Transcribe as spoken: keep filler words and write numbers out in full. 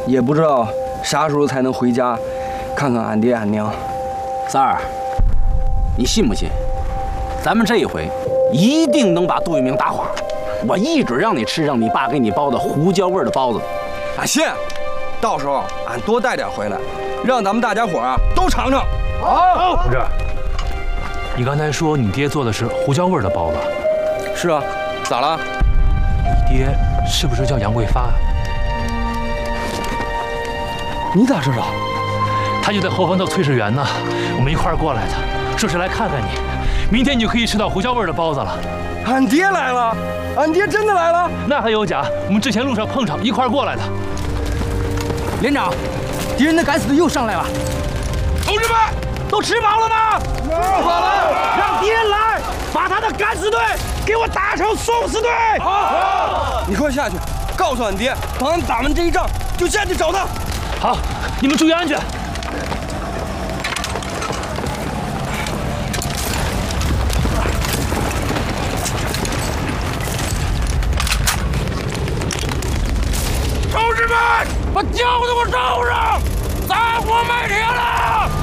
也不知道啥时候才能回家看看俺爹俺娘。 三儿，你信不信？咱们这一回一定能把杜聿明打垮。我一准让你吃上你爸给你包的胡椒味的包子。 俺信，到时候俺多带点回来，让咱们大家伙啊都尝尝。 好，同志，你刚才说你爹做的是胡椒味的包子？ 是啊，咋了？ 你爹是不是叫杨贵发啊？ 你咋知道？ 他就在后方的炊事园呢，我们一块儿过来的，说是来看看你，明天你就可以吃到胡椒味的包子了。 俺爹来了，俺爹真的来了？ 那还有假？我们之前路上碰上一块儿过来的。 连长，敌人的敢死队又上来了。 同志们，都吃饱了吗？吃饱了。让敌人来，把他的敢死队给我打成送死队。 好，你快下去，告诉俺爹，等俺打完这一仗，就下去找他。 好，你们注意安全。 同志们，把轿子给我收上，载火卖铁了！